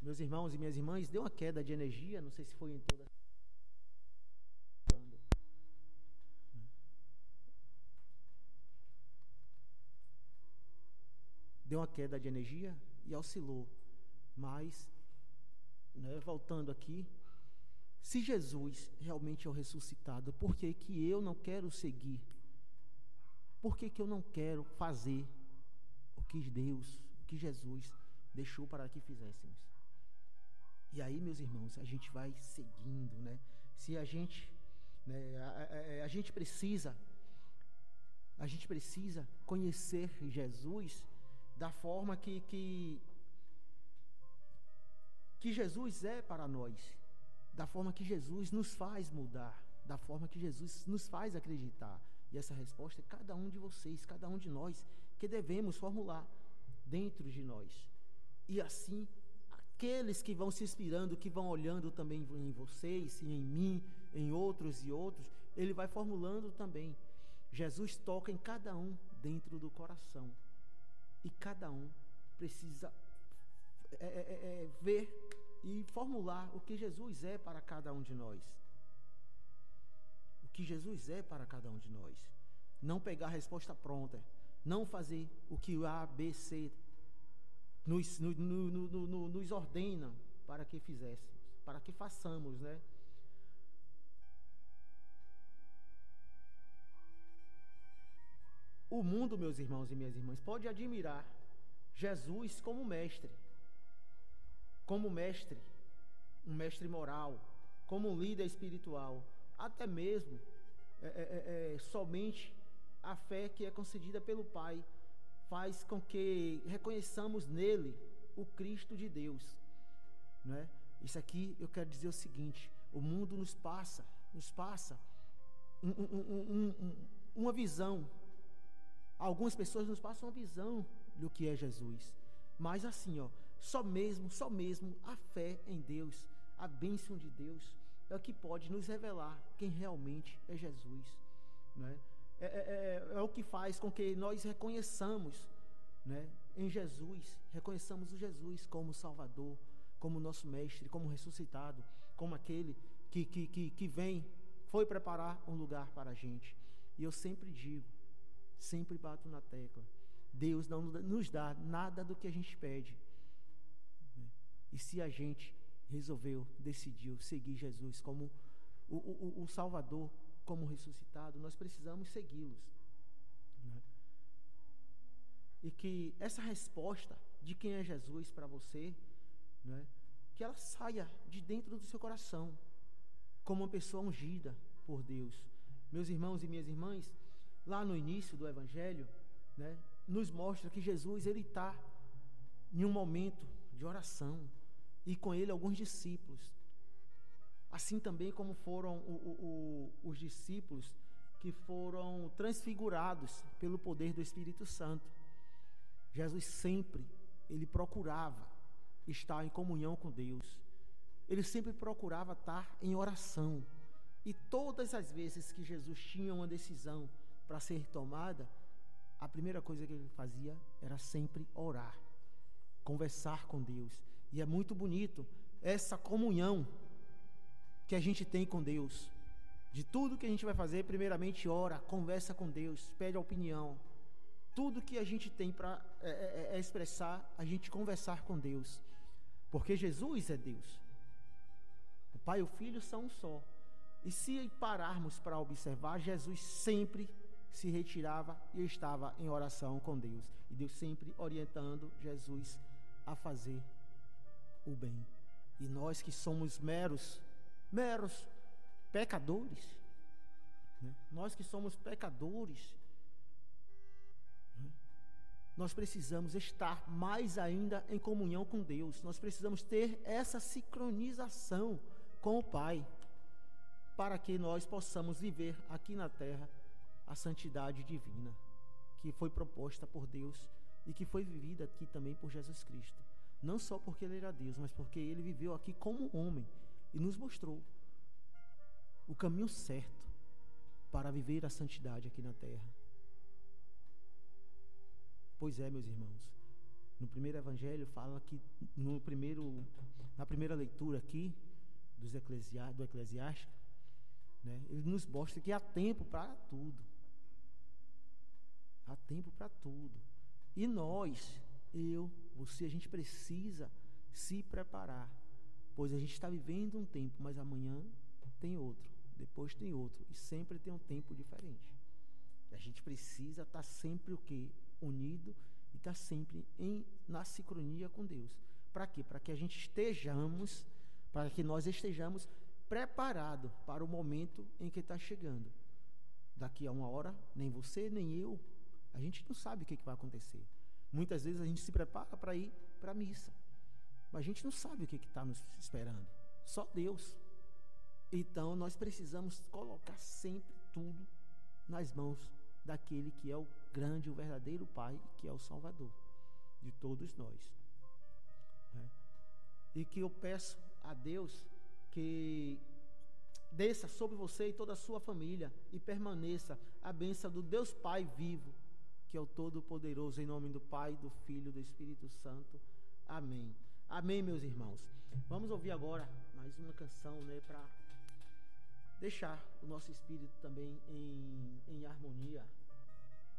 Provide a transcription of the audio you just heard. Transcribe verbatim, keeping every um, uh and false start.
Meus irmãos e minhas irmãs, deu uma queda de energia, não sei se foi em toda. Deu uma queda de energia e oscilou. Mas, né, voltando aqui, se Jesus realmente é o ressuscitado, por que que eu não quero seguir? Por que que eu não quero fazer o que Deus, o que Jesus deixou para que fizéssemos? E aí, meus irmãos, a gente vai seguindo, né? Se a gente, né, a, a, a gente precisa, a gente precisa conhecer Jesus da forma que, que, que Jesus é para nós, da forma que Jesus nos faz mudar, da forma que Jesus nos faz acreditar. E essa resposta é cada um de vocês, cada um de nós, que devemos formular dentro de nós. E assim, aqueles que vão se inspirando, que vão olhando também em vocês, e em mim, em outros e outros, ele vai formulando também. Jesus toca em cada um dentro do coração. E cada um precisa é, é, é, ver e formular o que Jesus é para cada um de nós. O que Jesus é para cada um de nós. Não pegar a resposta pronta. Não fazer o que o A, B, C nos, no, no, no, no, nos ordena para que fizéssemos, para que façamos, né? O mundo, meus irmãos e minhas irmãs, pode admirar Jesus como mestre, como mestre, um mestre moral, como um líder espiritual, até mesmo é, é, é, somente a fé que é concedida pelo Pai faz com que reconheçamos nele o Cristo de Deus, né? Isso aqui eu quero dizer o seguinte: o mundo nos passa, nos passa um, um, um, um, uma visão. Algumas pessoas nos passam uma visão do que é Jesus, mas assim, ó, só mesmo, só mesmo a fé em Deus, a bênção de Deus é o que pode nos revelar quem realmente é Jesus, né? É, é, é, é o que faz com que nós reconheçamos, né, em Jesus, reconheçamos o Jesus como Salvador, como nosso mestre, como ressuscitado, como aquele que, que, que, que vem, foi preparar um lugar para a gente. E eu sempre digo, sempre bato na tecla, Deus não nos dá nada do que a gente pede, né? E se a gente resolveu, decidiu seguir Jesus como o, o, o Salvador, como ressuscitado, nós precisamos segui-los, né? E que essa resposta de quem é Jesus para você, né, que ela saia de dentro do seu coração como uma pessoa ungida por Deus. Meus irmãos e minhas irmãs, lá no início do Evangelho, né, nos mostra que Jesus ele está em um momento de oração e com ele alguns discípulos, assim também como foram o, o, o, os discípulos que foram transfigurados pelo poder do Espírito Santo. Jesus sempre ele procurava estar em comunhão com Deus, ele sempre procurava estar em oração, e todas as vezes que Jesus tinha uma decisão para ser tomada, a primeira coisa que ele fazia era sempre orar, conversar com Deus. E é muito bonito essa comunhão que a gente tem com Deus. De tudo que a gente vai fazer, primeiramente ora, conversa com Deus, pede a opinião. Tudo que a gente tem para é, é, é expressar, a gente conversar com Deus, porque Jesus é Deus. O Pai e o Filho são um só. E se pararmos para observar, Jesus sempre se retirava e estava em oração com Deus. E Deus sempre orientando Jesus a fazer o bem. E nós que somos meros, meros pecadores, né? Nós que somos pecadores, né? Nós precisamos estar mais ainda em comunhão com Deus. Nós precisamos ter essa sincronização com o Pai, para que nós possamos viver aqui na terra a santidade divina que foi proposta por Deus e que foi vivida aqui também por Jesus Cristo. Não só porque ele era Deus, mas porque ele viveu aqui como homem e nos mostrou o caminho certo para viver a santidade aqui na terra. Pois é, meus irmãos, no primeiro evangelho, fala que no primeiro, na primeira leitura aqui dos eclesiá, do Eclesiástico, né, ele nos mostra que há tempo para tudo. Há tempo para tudo. E nós, eu, você, a gente precisa se preparar, pois a gente está vivendo um tempo, mas amanhã tem outro, depois tem outro, e sempre tem um tempo diferente. E a gente precisa estar sempre o quê? Unido e estar sempre em, na sincronia com Deus. Para quê? Para que a gente estejamos, para que nós estejamos preparados para o momento em que está chegando. Daqui a uma hora, nem você, nem eu, a gente não sabe o que, que vai acontecer. Muitas vezes a gente se prepara para ir para a missa, mas a gente não sabe o que está nos esperando. Só Deus. Então nós precisamos colocar sempre tudo nas mãos daquele que é o grande, o verdadeiro Pai, que é o Salvador de todos nós. Né? E que eu peço a Deus que desça sobre você e toda a sua família e permaneça a bênção do Deus Pai vivo, que é o Todo-Poderoso, em nome do Pai, do Filho e do Espírito Santo. Amém. Amém, meus irmãos. Vamos ouvir agora mais uma canção, né, para deixar o nosso espírito também em, em harmonia.